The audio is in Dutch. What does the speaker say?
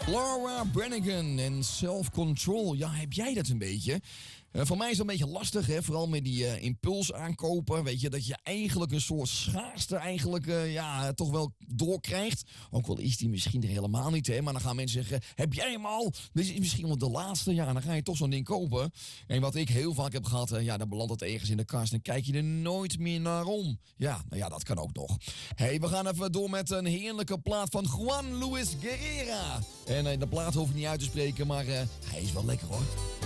Laura Branigan en Self Control. Ja, heb jij dat een beetje? Voor mij is het een beetje lastig, hè? Vooral met die impuls aankopen. Weet je, dat je eigenlijk een soort schaarste toch wel doorkrijgt. Ook al is die misschien er helemaal niet, hè? Maar dan gaan mensen zeggen, heb jij hem al? Dit is misschien wel de laatste. Ja, dan ga je toch zo'n ding kopen. En wat ik heel vaak heb gehad, dan belandt het ergens in de kast. En kijk je er nooit meer naar om. Ja, nou ja, dat kan ook nog. Hey, we gaan even door met een heerlijke plaat van Juan Luis Guerra. En de plaat hoef ik niet uit te spreken, maar hij is wel lekker hoor.